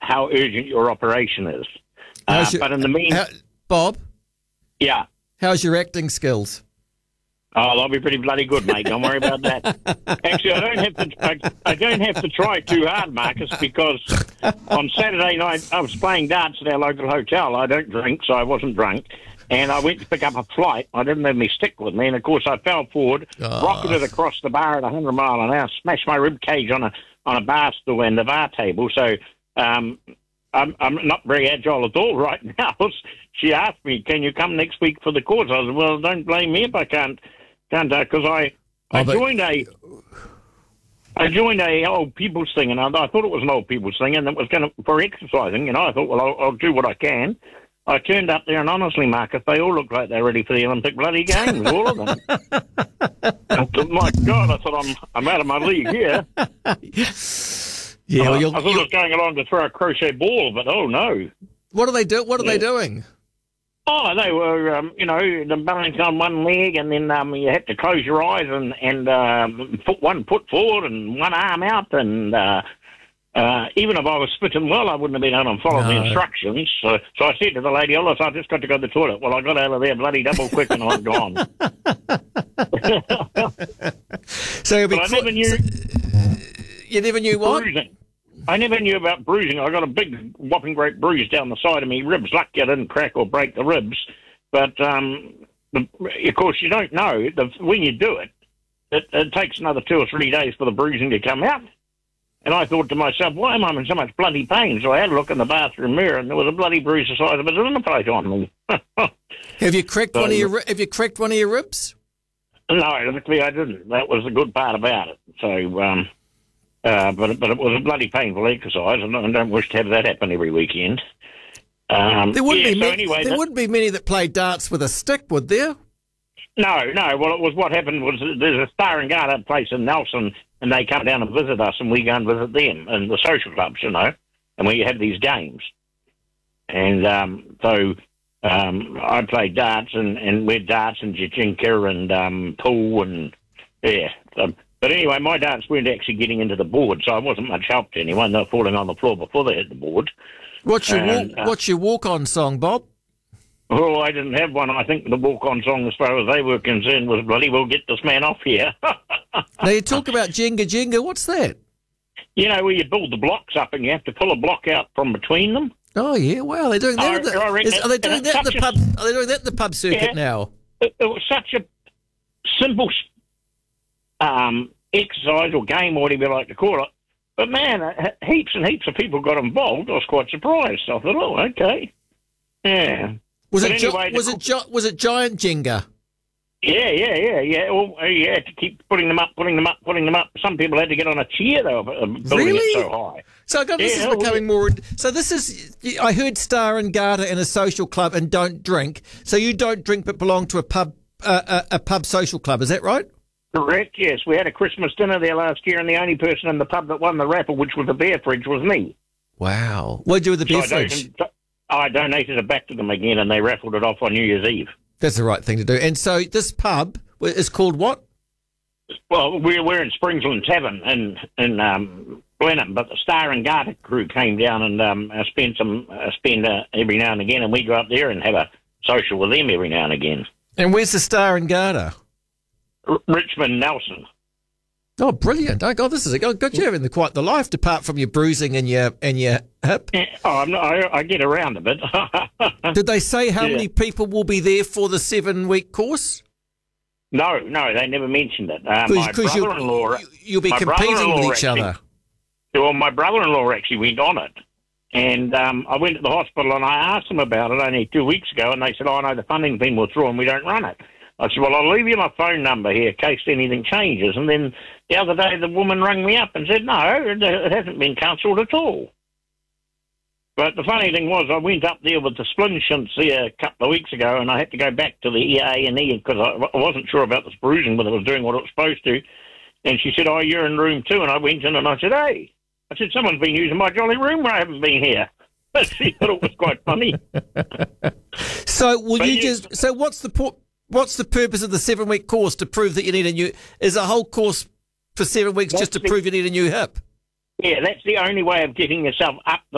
how urgent your operation is. But in the Bob? Yeah. How's your acting skills? Oh, they'll be pretty bloody good, mate. Don't worry about that. Actually, I don't have to try too hard, Marcus, because on Saturday night I was playing darts at our local hotel. I don't drink, so I wasn't drunk. And I went to pick up a flight. I didn't have my stick with me, and of course I fell forward, rocketed across the bar at 100 mile an hour, smashed my rib cage on a bar stool and the bar table. So I'm not very agile at all right now. She asked me, "Can you come next week for the course?" I said, "Well, don't blame me if I can't, because I joined a old people's thing, and I thought it was an old people's thing, and it was for exercising. I thought, well, I'll do what I can. I turned up there, and honestly, Marcus, they all look like they're ready for the Olympic bloody games, all of them. I thought, my God, I thought I'm out of my league here. Yeah, I thought I was going along to throw a crochet ball, but oh no. What do they do? What are they doing? Oh, they were, the balance on one leg, and then you had to close your eyes and put one foot forward and one arm out, and even if I was fitting well, I wouldn't have been able to follow the instructions. So I said to the lady, "Oh, I just got to go to the toilet." Well, I got out of there bloody double quick, and I'm gone. So but I never knew. You never knew what? Bruising. I never knew about bruising. I got a big, whopping great bruise down the side of me ribs. Lucky I didn't crack or break the ribs. But, of course, you don't know. When you do it, it takes another 2 or 3 days for the bruising to come out. And I thought to myself, why am I in so much bloody pain? So I had a look in the bathroom mirror, and there was a bloody bruise the size of a dinner plate on me. Have you cracked one of your ribs? No, luckily I didn't. That was the good part about it. So, but it was a bloody painful exercise, and I don't wish to have that happen every weekend. There wouldn't be many that play darts with a stick, would there? No. Well, what happened was there's a Star and Garter place in Nelson, and they come down and visit us, and we go and visit them, and the social clubs, and we have these games. And so I played darts, and we're darts and Jachinka and pool, and yeah. But anyway, my darts weren't actually getting into the board, so I wasn't much help to anyone. They were falling on the floor before they hit the board. What's your walk-on song, Bob? Oh, I didn't have one. I think the walk-on song, as far as they were concerned, was bloody well, "Get this man off here." Now, you talk about Jenga Jenga. What's that? Where you build the blocks up and you have to pull a block out from between them. Oh, yeah. Wow, they're doing that. Are they doing that at the pub? Are they doing that at the pub circuit now? It was such a simple exercise or game, or whatever you like to call it. But, man, heaps and heaps of people got involved. I was quite surprised. I thought, oh, okay. Yeah. Was it giant Jenga? Yeah. Well, you had to keep putting them up. Some people had to get on a chair, though, building it so high. So, God, this is becoming more... So this is... I heard Star and Garter in a social club and don't drink. So you don't drink but belong to a pub social club. Is that right? Correct, yes. We had a Christmas dinner there last year, and the only person in the pub that won the raffle, which was the beer fridge, was me. Wow. What did you do with the beer fridge? I donated it back to them again, and they raffled it off on New Year's Eve. That's the right thing to do. And so this pub is called what? Well, we're in Springsland Tavern in Blenheim, but the Star and Garter crew came down and spend every now and again, and we go up there and have a social with them every now and again. And where's the Star and Garter? Richmond, Nelson. Oh, brilliant! Oh God, this is God. You're having quite the life, apart from your bruising and your hip. Yeah, I get around a bit. Did they say how many people will be there for the 7-week course? No, they never mentioned it. My brother-in-law, you'll be competing with each other. Well, my brother-in-law actually went on it, and I went to the hospital and I asked them about it only 2 weeks ago, and they said, "Oh, no, the funding's been withdrawn. We don't run it." I said, "Well, I'll leave you my phone number here in case anything changes." And then the other day, the woman rang me up and said, "No, it hasn't been cancelled at all." But the funny thing was, I went up there with the splinchants there a couple of weeks ago, and I had to go back to the A&E because I wasn't sure about this bruising, whether it was doing what it was supposed to. And she said, "Oh, you're in room 2." And I went in and I said, "Hey," I said, "someone's been using my jolly room where I haven't been here." But she thought it was quite funny. So what's the purpose of the 7-week course? To prove that you need a new... Is a whole course for 7 weeks just to prove you need a new hip? Yeah, that's the only way of getting yourself up